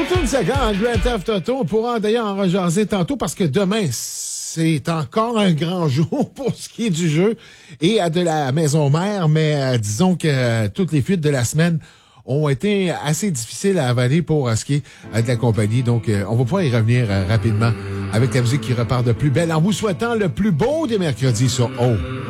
Toute une saga en Grand Theft Auto. On pourra d'ailleurs en rejaser tantôt parce que demain, c'est encore un grand jour pour ce qui est du jeu et de la maison mère. Mais disons que toutes les fuites de la semaine ont été assez difficiles à avaler pour ce qui est de la compagnie. Donc, on va pouvoir y revenir rapidement avec la musique qui repart de plus belle en vous souhaitant le plus beau des mercredis sur O.